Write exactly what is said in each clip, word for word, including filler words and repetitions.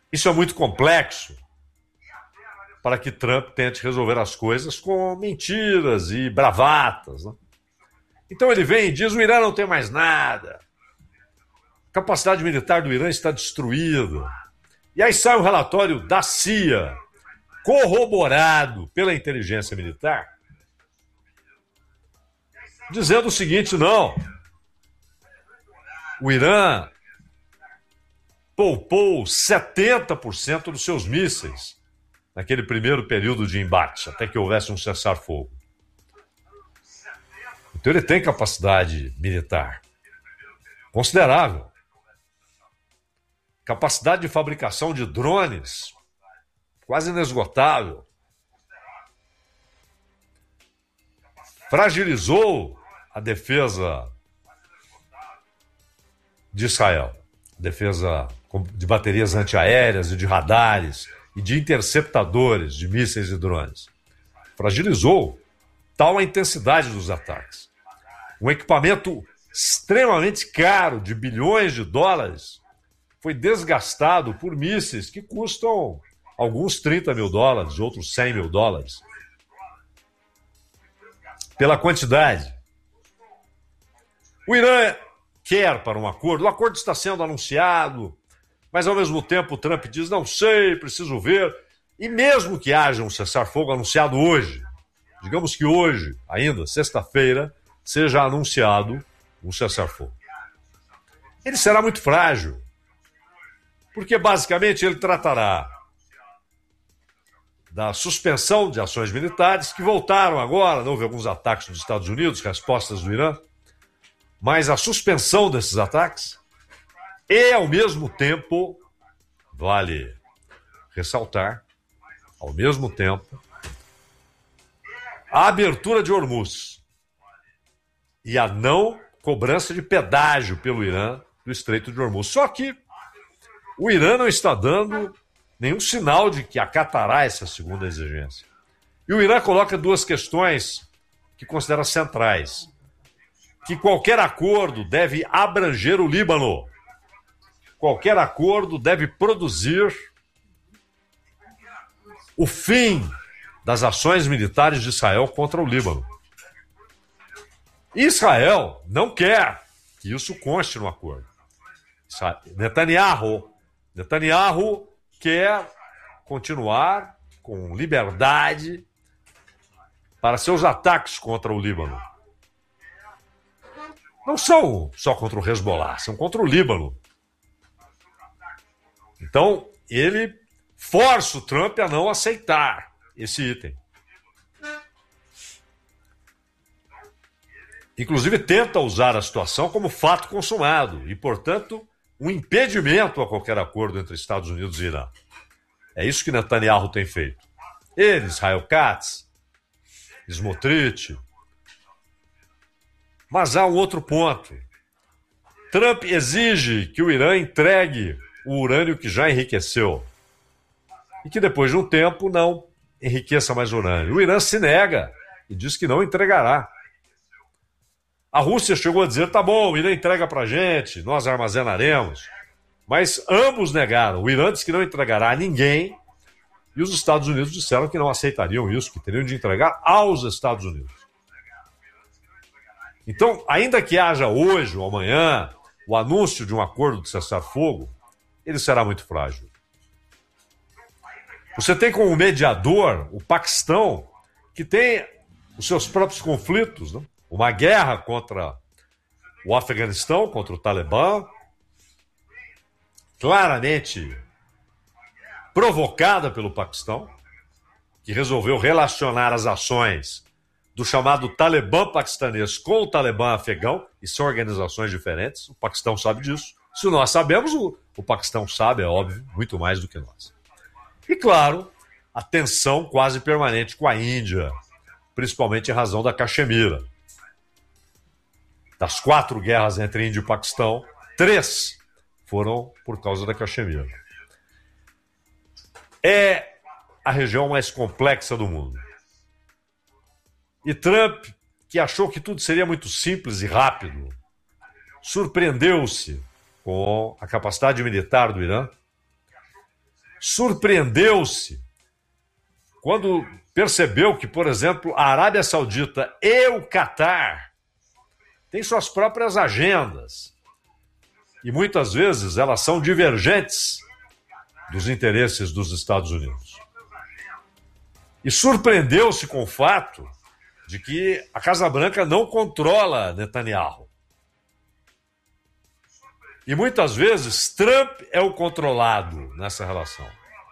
Isso é muito complexo para que Trump tente resolver as coisas com mentiras e bravatas, né? Então ele vem e diz: o Irã não tem mais nada, a capacidade militar do Irã está destruída. E aí sai um relatório da C I A, corroborado pela inteligência militar, dizendo o seguinte: não, o Irã poupou setenta por cento dos seus mísseis naquele primeiro período de embate, até que houvesse um cessar-fogo. Então ele tem capacidade militar considerável. Capacidade de fabricação de drones quase inesgotável. Fragilizou a defesa de Israel. Defesa de baterias antiaéreas e de radares e de interceptadores de mísseis e drones. Fragilizou tal a intensidade dos ataques. Um equipamento extremamente caro, de bilhões de dólares, foi desgastado por mísseis que custam alguns trinta mil dólares, outros cem mil dólares. Pela quantidade. O Irã quer para um acordo, o acordo está sendo anunciado, mas ao mesmo tempo o Trump diz: não sei, preciso ver. E mesmo que haja um cessar-fogo anunciado hoje, digamos que hoje, ainda, sexta-feira, seja anunciado um cessar-fogo, ele será muito frágil, porque basicamente ele tratará da suspensão de ações militares, que voltaram agora, não houve alguns ataques dos Estados Unidos, respostas do Irã, mas a suspensão desses ataques e, ao mesmo tempo, vale ressaltar, ao mesmo tempo, a abertura de Hormuz e a não cobrança de pedágio pelo Irã do Estreito de Hormuz. Só que o Irã não está dando nenhum sinal de que acatará essa segunda exigência. E o Irã coloca duas questões que considera centrais: que qualquer acordo deve abranger o Líbano, qualquer acordo deve produzir o fim das ações militares de Israel contra o Líbano. Israel não quer que isso conste no acordo. Netanyahu, Netanyahu quer continuar com liberdade para seus ataques contra o Líbano. Não são só contra o Hezbollah, são contra o Líbano. Então, ele força o Trump a não aceitar esse item. Inclusive, tenta usar a situação como fato consumado e, portanto, um impedimento a qualquer acordo entre Estados Unidos e Irã. É isso que Netanyahu tem feito. Ele, Israel Katz, Smotrich. Mas há um outro ponto. Trump exige que o Irã entregue o urânio que já enriqueceu e que depois de um tempo não enriqueça mais urânio. O Irã se nega e diz que não entregará. A Rússia chegou a dizer: tá bom, o Irã entrega pra gente, nós armazenaremos. Mas ambos negaram. O Irã disse que não entregará a ninguém e os Estados Unidos disseram que não aceitariam isso, que teriam de entregar aos Estados Unidos. Então, ainda que haja hoje ou amanhã o anúncio de um acordo de cessar-fogo, ele será muito frágil. Você tem como mediador o Paquistão, que tem os seus próprios conflitos, né? Uma guerra contra o Afeganistão, contra o Talibã, claramente provocada pelo Paquistão, que resolveu relacionar as ações do chamado Talibã paquistanês com o Talibã afegão, e são organizações diferentes. O Paquistão sabe disso. Se nós sabemos, o, o Paquistão sabe, é óbvio, muito mais do que nós. E, claro, a tensão quase permanente com a Índia, principalmente em razão da Caxemira. Das quatro guerras entre Índia e Paquistão, três foram por causa da Caxemira. É a região mais complexa do mundo. E Trump, que achou que tudo seria muito simples e rápido, surpreendeu-se com a capacidade militar do Irã surpreendeu-se quando percebeu que, por exemplo, a Arábia Saudita e o Catar têm suas próprias agendas. E muitas vezes elas são divergentes dos interesses dos Estados Unidos. E surpreendeu-se com o fato de que a Casa Branca não controla Netanyahu. E muitas vezes Trump é o controlado nessa relação.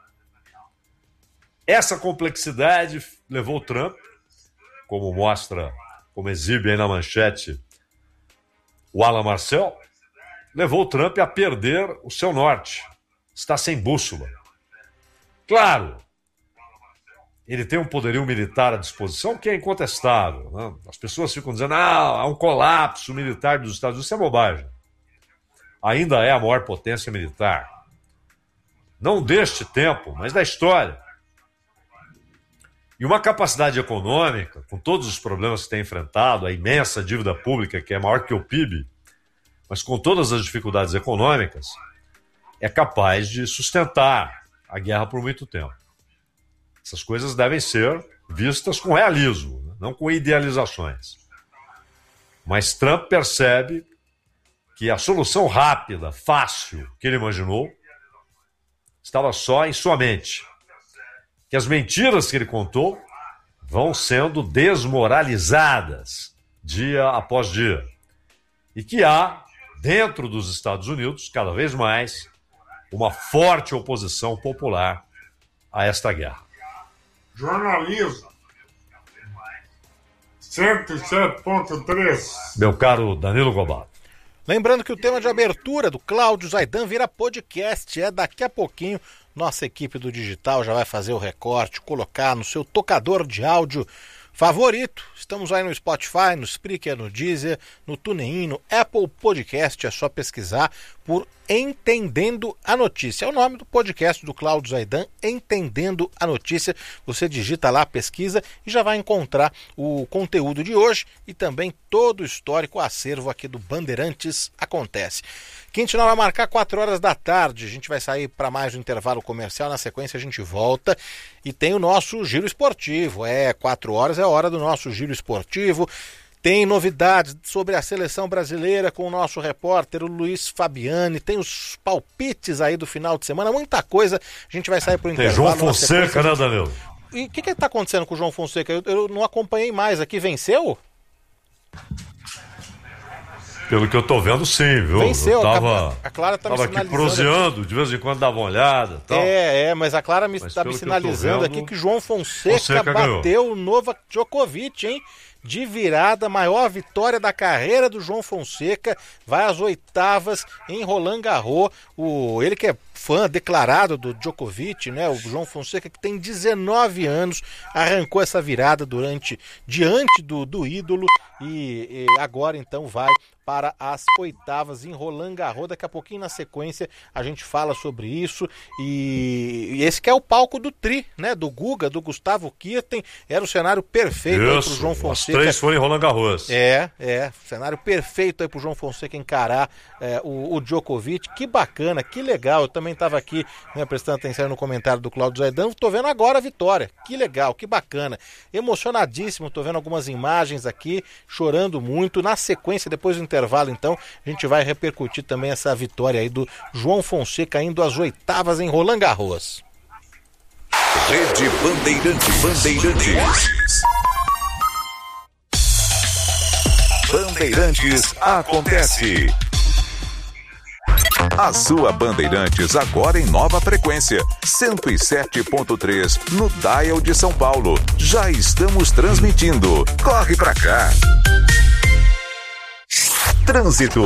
Essa complexidade levou Trump, como mostra, como exibe aí na manchete o Alan Marcel, levou Trump a perder o seu norte. Está sem bússola. Claro, ele tem um poderio militar à disposição que é incontestável, né? As pessoas ficam dizendo, ah, há um colapso militar dos Estados Unidos. Isso é bobagem. Ainda é a maior potência militar. Não deste tempo, mas da história. E uma capacidade econômica, com todos os problemas que tem enfrentado, a imensa dívida pública, que é maior que o P I B, mas com todas as dificuldades econômicas, é capaz de sustentar a guerra por muito tempo. Essas coisas devem ser vistas com realismo, não com idealizações. Mas Trump percebe que a solução rápida, fácil, que ele imaginou, estava só em sua mente. Que as mentiras que ele contou vão sendo desmoralizadas dia após dia. E que há, dentro dos Estados Unidos, cada vez mais, uma forte oposição popular a esta guerra. Jornalismo. cento e sete ponto três. Meu caro Danilo Gobato. Lembrando que o tema de abertura do Cláudio Zaidan vira podcast. É daqui a pouquinho. Nossa equipe do digital já vai fazer o recorte, colocar no seu tocador de áudio favorito. Estamos aí no Spotify, no Spreaker, no Deezer, no TuneIn, no Apple Podcast. É só pesquisar por Entendendo a Notícia. É o nome do podcast do Cláudio Zaidan, Entendendo a Notícia. Você digita lá, pesquisa e já vai encontrar o conteúdo de hoje e também todo o histórico acervo aqui do Bandeirantes Acontece. Quintinal vai marcar quatro horas da tarde. A gente vai sair para mais um intervalo comercial. Na sequência a gente volta e tem o nosso giro esportivo. É, quatro horas é a hora do nosso giro esportivo. Tem novidades sobre a seleção brasileira com o nosso repórter, o Luiz Fabiani. Tem os palpites aí do final de semana. Muita coisa. A gente vai sair para o intervalo. Tem João Fonseca, né, Danilo? E o que está acontecendo com o João Fonseca? Eu, eu não acompanhei mais aqui. Venceu? Pelo que eu tô vendo, sim, viu? Venceu, eu tava, a Clara tá tava me aqui proseando, de vez em quando dava uma olhada. Tal. É, é, mas a Clara me está me sinalizando vendo, aqui que João Fonseca, Fonseca bateu o Novak Djokovic, hein? De virada, maior vitória da carreira do João Fonseca, vai às oitavas em Roland Garros. O, ele que é fã declarado do Djokovic, né? O João Fonseca, que tem dezenove anos, arrancou essa virada durante, diante do, do ídolo e, e agora então vai para as oitavas em Roland Garros. Daqui a pouquinho na sequência a gente fala sobre isso e, e esse que é o palco do Tri, né? Do Guga, do Gustavo Kirten, era o cenário perfeito para o João Fonseca. Os três foram em Roland Garros. É, é, cenário perfeito aí para o João Fonseca encarar é, o, o Djokovic. Que bacana, que legal. Eu também estava aqui, né, prestando atenção no comentário do Cláudio Zaidan. Tô vendo agora a vitória. Que legal, que bacana. Emocionadíssimo, tô vendo algumas imagens aqui, chorando muito. Na sequência, depois do intervalo, então, a gente vai repercutir também essa vitória aí do João Fonseca indo às oitavas em Roland Garros. Rede Bandeirantes. Bandeirantes. Bandeirantes Acontece. A sua Bandeirantes agora em nova frequência, cento e sete ponto três no Dial de São Paulo. Já estamos transmitindo. Corre pra cá. Trânsito.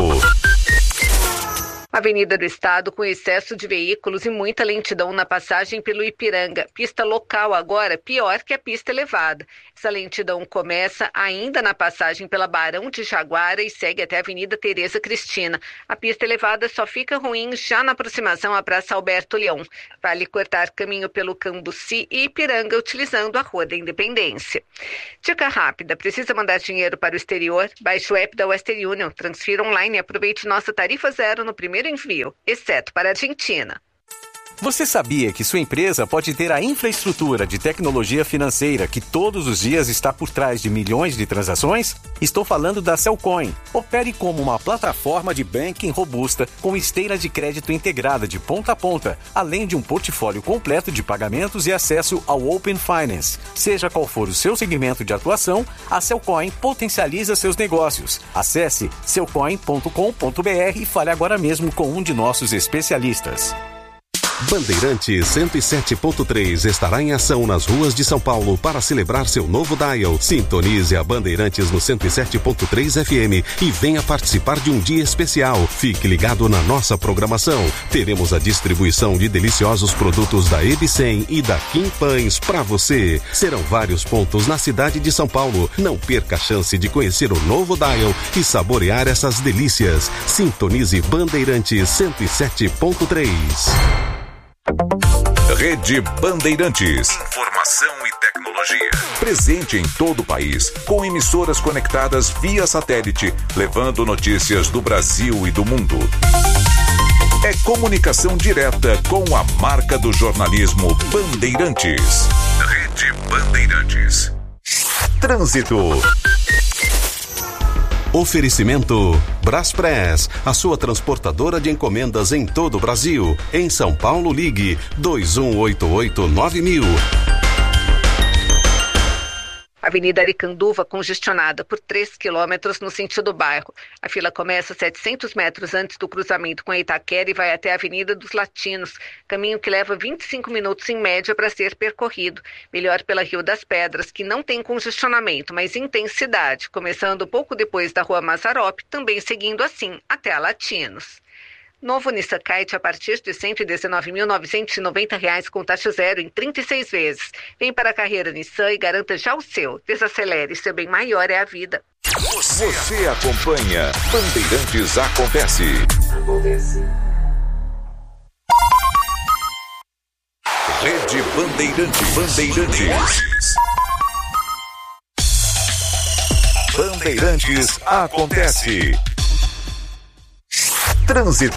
Avenida do Estado com excesso de veículos e muita lentidão na passagem pelo Ipiranga. Pista local agora pior que a pista elevada. Essa lentidão começa ainda na passagem pela Barão de Jaguara e segue até a Avenida Tereza Cristina. A pista elevada só fica ruim já na aproximação à Praça Alberto Leão. Vale cortar caminho pelo Cambuci e Ipiranga utilizando a Rua da Independência. Dica rápida, precisa mandar dinheiro para o exterior? Baixe o app da Western Union, transfira online e aproveite nossa tarifa zero no primeiro envio, exceto para a Argentina. Você sabia que sua empresa pode ter a infraestrutura de tecnologia financeira que todos os dias está por trás de milhões de transações? Estou falando da Cellcoin. Opere como uma plataforma de banking robusta com esteira de crédito integrada de ponta a ponta, além de um portfólio completo de pagamentos e acesso ao Open Finance. Seja qual for o seu segmento de atuação, a Cellcoin potencializa seus negócios. Acesse cellcoin ponto com ponto b r e fale agora mesmo com um de nossos especialistas. Bandeirantes cento e sete ponto três estará em ação nas ruas de São Paulo para celebrar seu novo dial. Sintonize a Bandeirantes no cento e sete ponto três F M e venha participar de um dia especial. Fique ligado na nossa programação. Teremos a distribuição de deliciosos produtos da Ebicem e da Kim Pães para você. Serão vários pontos na cidade de São Paulo. Não perca a chance de conhecer o novo dial e saborear essas delícias. Sintonize Bandeirantes cento e sete ponto três. Rede Bandeirantes. Informação e tecnologia. Presente em todo o país, com emissoras conectadas via satélite, levando notícias do Brasil e do mundo. É comunicação direta com a marca do jornalismo Bandeirantes. Rede Bandeirantes. Trânsito. Oferecimento Braspress, a sua transportadora de encomendas em todo o Brasil. Em São Paulo, ligue dois um oito oito nove mil. Avenida Aricanduva congestionada por três quilômetros no sentido bairro. A fila começa setecentos metros antes do cruzamento com a Itaquera e vai até a Avenida dos Latinos, caminho que leva vinte e cinco minutos em média para ser percorrido. Melhor pela Rio das Pedras, que não tem congestionamento, mas intensidade, começando pouco depois da Rua Mazzaropi, também seguindo assim até a Latinos. Novo Nissan Kite a partir de cento e dezenove mil novecentos e noventa reais com taxa zero em trinta e seis vezes. Vem para a carreira Nissan e garanta já o seu. Desacelere, seu bem maior é a vida. Você, Você acompanha Bandeirantes Acontece. Acontece. Rede Bandeirantes. Bandeirantes. Bandeirantes Acontece. Trânsito.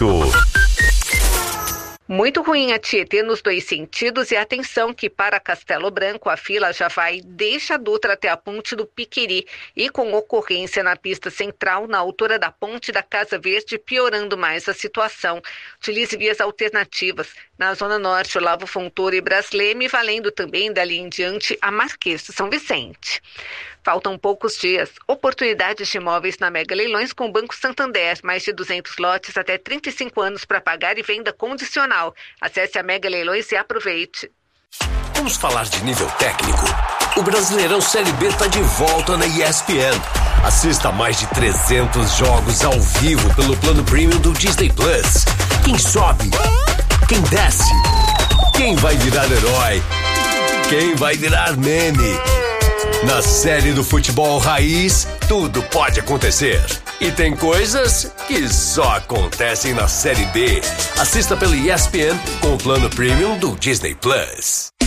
Muito ruim a Tietê nos dois sentidos e atenção que para Castelo Branco a fila já vai desde a Dutra até a ponte do Piqueri e com ocorrência na pista central na altura da ponte da Casa Verde, piorando mais a situação. Utilize vias alternativas. Na Zona Norte, Olavo Fontoura e Brasleme, valendo também dali em diante a Marquês de São Vicente. Faltam poucos dias. Oportunidades de imóveis na Mega Leilões com o Banco Santander. Mais de duzentos lotes até trinta e cinco anos para pagar e venda condicional. Acesse a Mega Leilões e aproveite. Vamos falar de nível técnico. O Brasileirão Série B está de volta na E S P N. Assista a mais de trezentos jogos ao vivo pelo plano premium do Disney Plus. Quem sobe? Quem desce? Quem vai virar herói? Quem vai virar meme? Na série do futebol raiz, tudo pode acontecer. E tem coisas que só acontecem na Série B. Assista pelo E S P N com o plano premium do Disney Plus.